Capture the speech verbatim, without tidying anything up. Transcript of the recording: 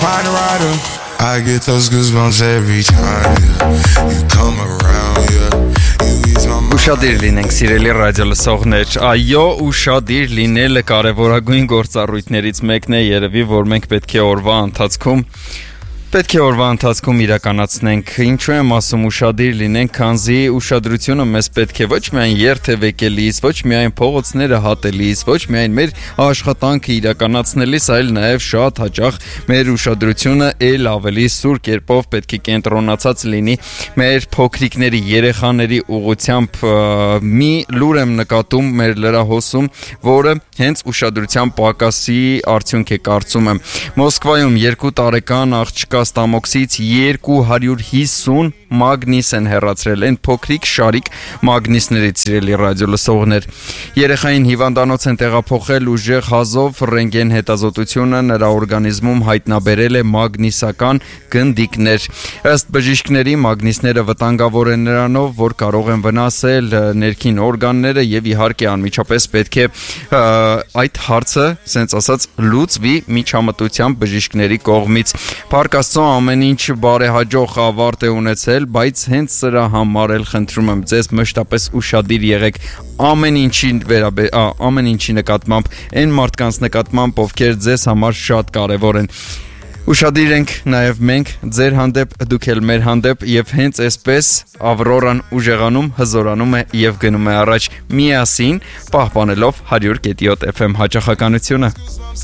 Find a rider. I get those goosebumps every time yeah. You come around, yeah. You ease my mind. Ուշադիր լինենք, սիրելի ռադիո լսողներ, այո, ուշադիր լինելը կարևորագույն գործառույթներից մեկն է, երևի, որ մենք պետք է օրվա ընթացքում Պետք է օրվա ընթացքում իրականացնենք, ինչու եմ ասում ուշադիր լինենք, քանզի ուշադրությունը մեզ պետք է ոչ միայն երթևեկելիս, ոչ միայն փողոցները հատելիս, ոչ միայն մեր աշխատանքը իրականացնելիս, այլ նաև շատ հաճախ մեր ուշադրությունը ել ավելի սուր կերպով պետք է կենտրոնացած լինի մեր փոքրիկների, երեխաների ուղղությամբ մի լուր եմ նկատում մեր լրահոսում, որը հենց ուշադրության պակասի արդյունք է կարծում եմ։ Մոսկվայում երկու տարեկան աղջկա ստամոքսից երկու հարյուր հիսուն մագնիս են հեռացրել, են փոքրիկ շարիկ մագնիսներից, սիրելի ռադիո լսողներ։ Երեխային հիվանդանոց են տեղափոխել ուժեղ հազով ռենտգեն հետազոտությունը նրա օրգանիզմում հայտնաբերել է մագնիսական գնդիկներ։ Ըստ բժիշկների մագնիսները վտանգավոր են նրանով, որ կարող են վնասել ներքին օրգանները եւ իհարկե անմիջապես պետք է այդ հարցը, ասենց ասած, լուծվի միջամտությամբ բժիշկների կողմից։ Փառք Աստծո, ամեն ինչ բարեհաջող ավարտ է ունեցել, բայց հենց սրա համար էլ խնդրում եմ ձեզ մշտապես ուշադիր եղեք ամեն ինչին վերաբերյալ, ամեն ինչի նկատմամբ, այն մարդկանց նկատմամբ, ովքեր ձեզ համար շատ կարևոր են։ Ուշադիր ենք նաև մենք ձեր հանդեպ, դուք էլ մեր հանդեպ եւ հենց այսպես Ավրորան ուժեղանում, հզորանում է եւ գնում է առաջ միասին, պահպանելով հարյուր կետի յոթ Էֆ Էմ հաճախականությունը։